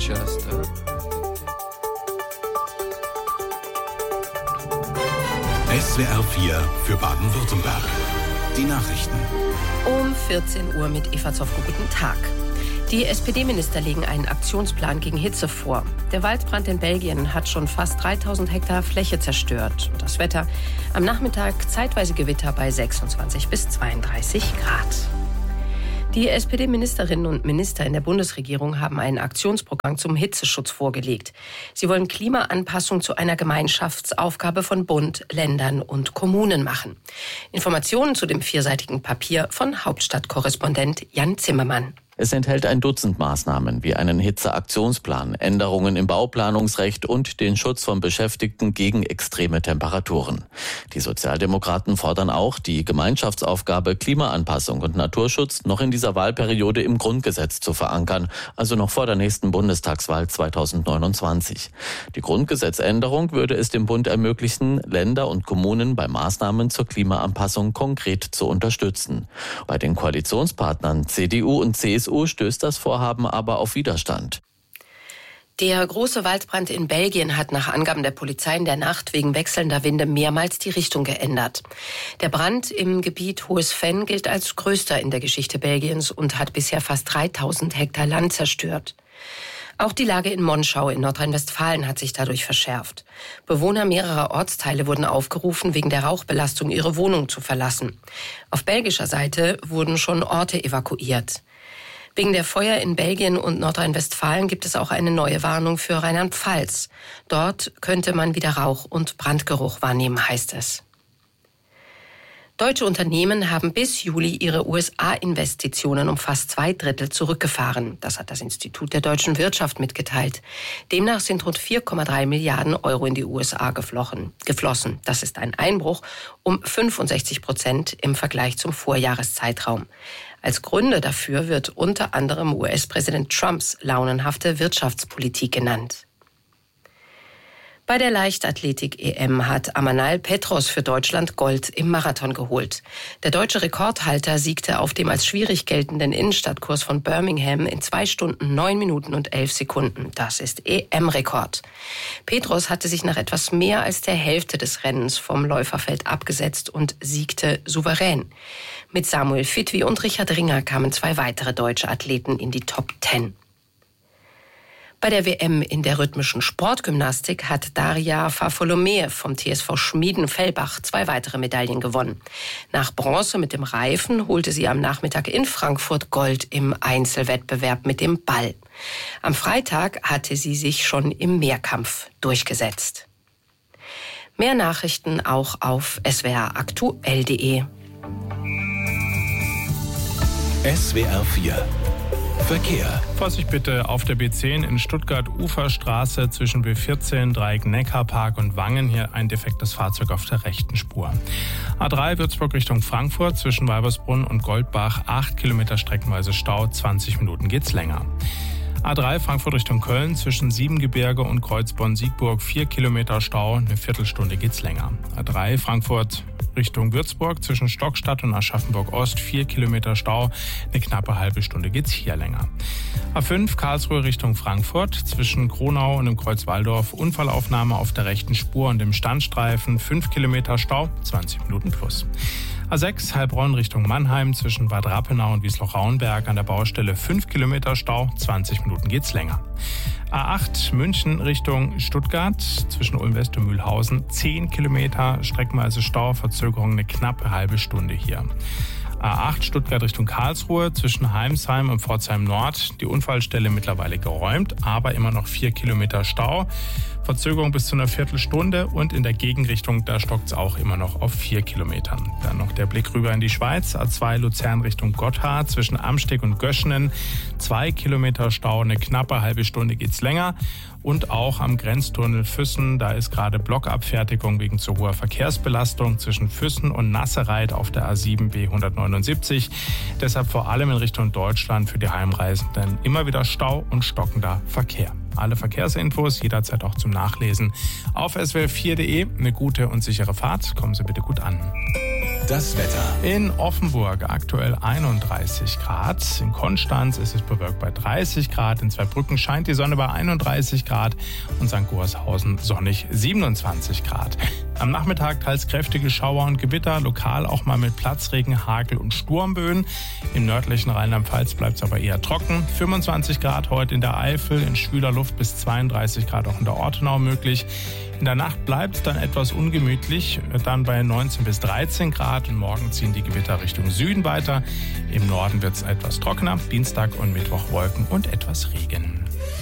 часто. SWR 4 für Baden-Württemberg. Die Nachrichten. Um 14 Uhr mit Eva Zofko. Guten Tag. Die SPD-Minister legen einen Aktionsplan gegen Hitze vor. Der Waldbrand in Belgien hat schon fast 3000 Hektar Fläche zerstört. Das Wetter: am Nachmittag zeitweise Gewitter bei 26 bis 32 Grad. Die SPD-Ministerinnen und Minister in der Bundesregierung haben ein Aktionsprogramm zum Hitzeschutz vorgelegt. Sie wollen Klimaanpassung zu einer Gemeinschaftsaufgabe von Bund, Ländern und Kommunen machen. Informationen zu dem vierseitigen Papier von Hauptstadtkorrespondent Jan Zimmermann. Es enthält ein Dutzend Maßnahmen wie einen Hitzeaktionsplan, Änderungen im Bauplanungsrecht und den Schutz von Beschäftigten gegen extreme Temperaturen. Die Sozialdemokraten fordern auch, die Gemeinschaftsaufgabe Klimaanpassung und Naturschutz noch in dieser Wahlperiode im Grundgesetz zu verankern, also noch vor der nächsten Bundestagswahl 2029. Die Grundgesetzänderung würde es dem Bund ermöglichen, Länder und Kommunen bei Maßnahmen zur Klimaanpassung konkret zu unterstützen. Bei den Koalitionspartnern CDU und CSU stößt das Vorhaben aber auf Widerstand. Der große Waldbrand in Belgien hat nach Angaben der Polizei in der Nacht wegen wechselnder Winde mehrmals die Richtung geändert. Der Brand im Gebiet Hohes Venn gilt als größter in der Geschichte Belgiens und hat bisher fast 3000 Hektar Land zerstört. Auch die Lage in Monschau in Nordrhein-Westfalen hat sich dadurch verschärft. Bewohner mehrerer Ortsteile wurden aufgerufen, wegen der Rauchbelastung ihre Wohnung zu verlassen. Auf belgischer Seite wurden schon Orte evakuiert. Wegen der Feuer in Belgien und Nordrhein-Westfalen gibt es auch eine neue Warnung für Rheinland-Pfalz. Dort könnte man wieder Rauch- und Brandgeruch wahrnehmen, heißt es. Deutsche Unternehmen haben bis Juli ihre USA-Investitionen um fast 2/3 zurückgefahren. Das hat das Institut der deutschen Wirtschaft mitgeteilt. Demnach sind rund 4,3 Milliarden Euro in die USA geflossen. Das ist ein Einbruch um 65% im Vergleich zum Vorjahreszeitraum. Als Gründe dafür wird unter anderem US-Präsident Trumps launenhafte Wirtschaftspolitik genannt. Bei der Leichtathletik-EM hat Amanal Petros für Deutschland Gold im Marathon geholt. Der deutsche Rekordhalter siegte auf dem als schwierig geltenden Innenstadtkurs von Birmingham in 2 Stunden 9 Minuten und 11 Sekunden. Das ist EM-Rekord. Petros hatte sich nach etwas mehr als der Hälfte des Rennens vom Läuferfeld abgesetzt und siegte souverän. Mit Samuel Fitwi und Richard Ringer kamen 2 weitere deutsche Athleten in die Top 10. Bei der WM in der rhythmischen Sportgymnastik hat Daria Farfolomee vom TSV Schmieden-Fellbach 2 weitere Medaillen gewonnen. Nach Bronze mit dem Reifen holte sie am Nachmittag in Frankfurt Gold im Einzelwettbewerb mit dem Ball. Am Freitag hatte sie sich schon im Mehrkampf durchgesetzt. Mehr Nachrichten auch auf swraktuell.de. SWR 4 Verkehr. Vorsicht bitte auf der B10 in Stuttgart-Uferstraße zwischen B14, Dreieck Neckarpark und Wangen. Hier ein defektes Fahrzeug auf der rechten Spur. A3 Würzburg Richtung Frankfurt zwischen Weibersbrunn und Goldbach 8 Kilometer streckenweise Stau, 20 Minuten geht's länger. A3 Frankfurt Richtung Köln zwischen Siebengebirge und Kreuzborn-Siegburg 4 Kilometer Stau, eine Viertelstunde geht's länger. A3 Frankfurt Richtung Würzburg zwischen Stockstadt und Aschaffenburg-Ost 4 Kilometer Stau, eine knappe halbe Stunde geht's hier länger. A5 Karlsruhe Richtung Frankfurt zwischen Kronau und dem Kreuz Walldorf Unfallaufnahme auf der rechten Spur und dem Standstreifen 5 Kilometer Stau, 20 Minuten plus. A6 Heilbronn Richtung Mannheim zwischen Bad Rappenau und Wiesloch-Rauenberg an der Baustelle 5 Kilometer Stau, 20 Minuten geht's länger. A8 München Richtung Stuttgart zwischen Ulm-West und Mühlhausen 10 Kilometer streckenweise Stau, Verzögerung eine knappe halbe Stunde hier. A8 Stuttgart Richtung Karlsruhe zwischen Heimsheim und Pforzheim Nord. Die Unfallstelle mittlerweile geräumt, aber immer noch 4 Kilometer Stau. Verzögerung bis zu einer Viertelstunde und in der Gegenrichtung, da stockt es auch immer noch auf 4 Kilometern. Dann noch der Blick rüber in die Schweiz. A2 Luzern Richtung Gotthard zwischen Amsteg und Göschenen 2 Kilometer Stau, eine knappe halbe Stunde geht's länger. Und auch am Grenztunnel Füssen, da ist gerade Blockabfertigung wegen zu hoher Verkehrsbelastung zwischen Füssen und Nassereit auf der A7 B179. Deshalb vor allem in Richtung Deutschland für die Heimreisenden immer wieder Stau und stockender Verkehr. Alle Verkehrsinfos jederzeit auch zum Nachlesen auf swr4.de. Eine gute und sichere Fahrt. Kommen Sie bitte gut an. das Wetter. In Offenburg aktuell 31 Grad. In Konstanz ist es bewölkt bei 30 Grad. In Zweibrücken scheint die Sonne bei 31 Grad. Und St. Gorshausen sonnig 27 Grad. Am Nachmittag teils kräftige Schauer und Gewitter, lokal auch mal mit Platzregen, Hagel und Sturmböen. Im nördlichen Rheinland-Pfalz bleibt es aber eher trocken. 25 Grad heute in der Eifel, in schwüler Luft bis 32 Grad auch in der Ortenau möglich. In der Nacht bleibt es dann etwas ungemütlich, dann bei 19 bis 13 Grad. Und morgen ziehen die Gewitter Richtung Süden weiter. Im Norden wird es etwas trockener. Dienstag und Mittwoch Wolken und etwas Regen.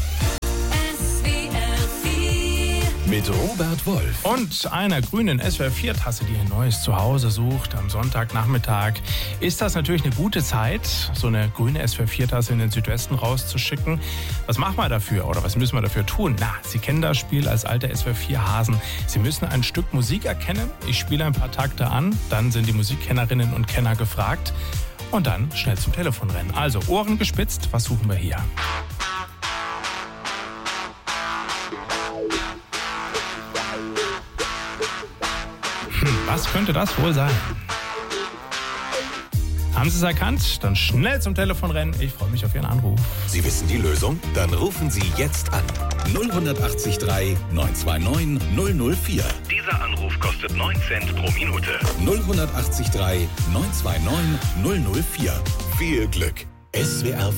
Mit Robert Wolf. Und einer grünen SWR4-Tasse, die ein neues Zuhause sucht am Sonntagnachmittag, ist das natürlich eine gute Zeit, so eine grüne SWR4-Tasse in den Südwesten rauszuschicken. Was machen wir dafür oder was müssen wir dafür tun? Na, Sie kennen das Spiel als alte SWR4-Hasen. Sie müssen ein Stück Musik erkennen. Ich spiele ein paar Takte an, dann sind die Musikkennerinnen und Kenner gefragt und dann schnell zum Telefon rennen. Also Ohren gespitzt, was suchen wir hier? Was könnte das wohl sein? Haben Sie es erkannt? Dann schnell zum Telefon rennen. Ich freue mich auf Ihren Anruf. Sie wissen die Lösung? Dann rufen Sie jetzt an. 0183 929 004. Dieser Anruf kostet 9 Cent pro Minute. 0183 929 004. Viel Glück. SWR